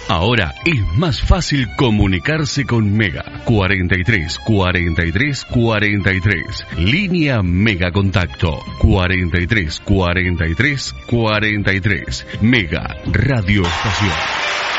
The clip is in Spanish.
Ahora es más fácil comunicarse con Mega. 43 43 43. Línea Mega Contacto. 43 43 43. Mega Radio Estación.